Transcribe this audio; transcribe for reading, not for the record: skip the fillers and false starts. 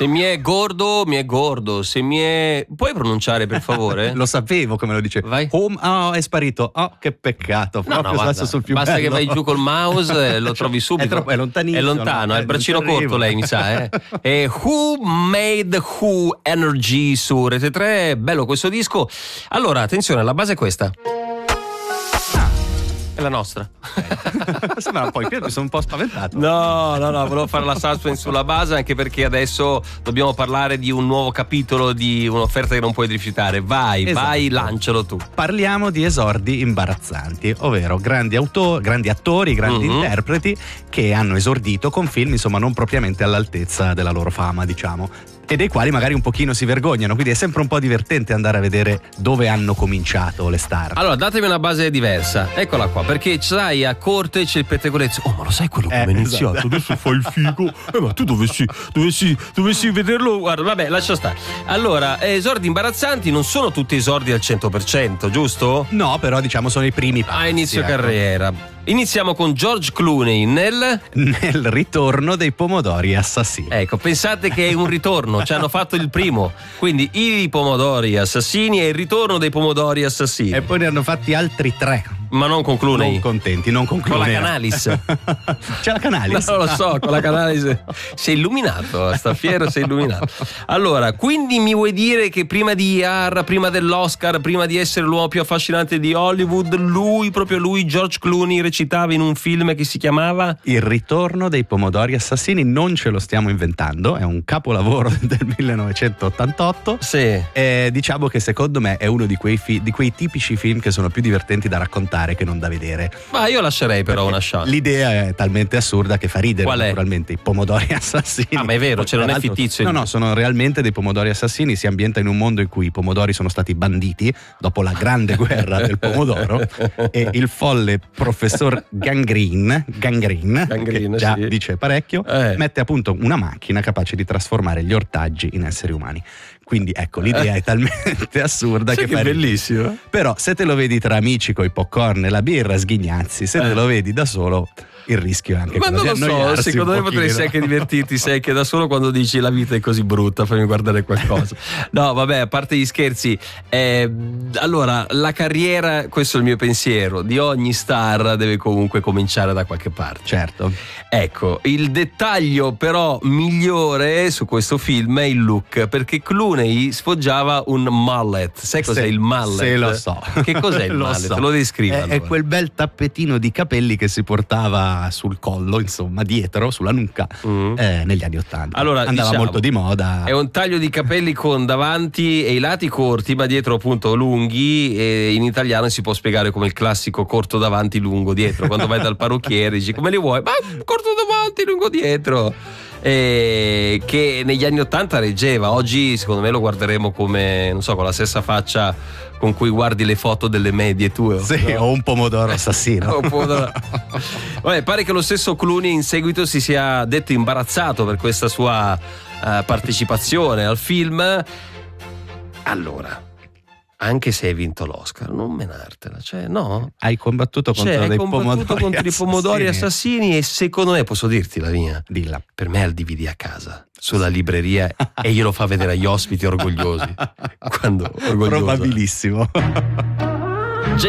Se mi è gordo, mi è gordo. Se mi è... Puoi pronunciare, per favore? Lo sapevo come lo dicevi. Vai. È sparito. Oh, che peccato. No, guarda, sul più basta bello. che vai giù col mouse e lo trovi subito. È lontanissimo. È lontano, ha il braccino corto lei, mi sa. E Who Made Who Energy su Rete 3. Bello questo disco. Allora, attenzione, la base è questa. È la nostra. Sembra un po', mi sono un po' spaventato. No, volevo fare la suspense sulla base, anche perché adesso dobbiamo parlare di un nuovo capitolo, di un'offerta che non puoi rifiutare. Vai, lancialo tu. Parliamo di esordi imbarazzanti, ovvero grandi attori, grandi interpreti che hanno esordito con film, insomma, non propriamente all'altezza della loro fama, diciamo, e dei quali magari un pochino si vergognano, quindi è sempre un po' divertente andare a vedere dove hanno cominciato le star. Allora, datemi una base diversa, eccola qua, perché sai, a corte c'è il pettegolezzo. Oh, ma lo sai quello come è iniziato? Esatto. Adesso fai il figo. Ma tu dovessi vederlo. Guarda, vabbè, lascia stare. Allora, esordi imbarazzanti non sono tutti esordi al 100%, giusto? No, però diciamo sono i primi passi. A inizio ecco. carriera. Iniziamo con George Clooney nel ritorno dei pomodori assassini. Ecco, pensate che è un ritorno, ci hanno fatto il primo, quindi i pomodori assassini e il ritorno dei pomodori assassini. E poi ne hanno fatti altri 3. Ma non con Clooney. Non con Clooney. Con la Canalis. C'è la Canalis? No, lo so, con la Canalis. Sei illuminato, sta fiero, sei illuminato. Allora, quindi mi vuoi dire che prima di IAR, prima dell'Oscar, prima di essere l'uomo più affascinante di Hollywood, proprio lui, George Clooney, recitava in un film che si chiamava Il ritorno dei pomodori assassini? Non ce lo stiamo inventando, è un capolavoro del 1988. Sì. Diciamo che secondo me è uno di quei tipici film che sono più divertenti da raccontare che non da vedere. Ma io lascerei però una chance. L'idea è talmente assurda che fa ridere. Qual è? Naturalmente i pomodori assassini. Ah, ma è vero, cioè non è fittizio. No, sono realmente dei pomodori assassini. Si ambienta in un mondo in cui i pomodori sono stati banditi dopo la grande guerra del pomodoro e il folle professor Gangrene che già sì, dice parecchio, mette a punto una macchina capace di trasformare gli ortaggi in esseri umani. Quindi ecco, l'idea è talmente assurda che è bellissimo. Però se te lo vedi tra amici coi popcorn e la birra, sghignazzi. Se te lo vedi da solo, il rischio è anche quello di annoiarsi. Ma non lo so, secondo me potresti anche divertirti, sai che da solo quando dici la vita è così brutta, fammi guardare qualcosa. No, vabbè, a parte gli scherzi, allora, la carriera, questo è il mio pensiero, di ogni star deve comunque cominciare da qualche parte. Certo. Ecco, il dettaglio però migliore su questo film è il look, perché Clooney sfoggiava un mullet. Sai cos'è il mullet? Sì, lo so. Che cos'è il mullet? So. Lo descrivi? È quel bel tappetino di capelli che si portava sul collo, insomma, dietro, sulla nuca, negli anni '80. Allora, andava molto di moda. È un taglio di capelli con davanti e i lati corti, ma dietro appunto lunghi, e in italiano si può spiegare come il classico corto davanti, lungo dietro. Quando vai dal parrucchiere dici come li vuoi? Ma corto davanti, lungo dietro. Che negli anni '80 reggeva. Oggi secondo me lo guarderemo come, non so, con la stessa faccia con cui guardi le foto delle medie tue. Sì, no? O un pomodoro assassino. Vabbè, pare che lo stesso Clooney in seguito si sia detto imbarazzato per questa sua partecipazione al film. Allora, anche se hai vinto l'Oscar, non menartela, cioè no? Hai combattuto contro dei pomodori assassini e secondo me, posso dirti la mia? Dilla. Per me ha il DVD a casa, sulla libreria, e glielo fa vedere agli ospiti orgogliosi. Quando orgoglioso. Probabilissimo.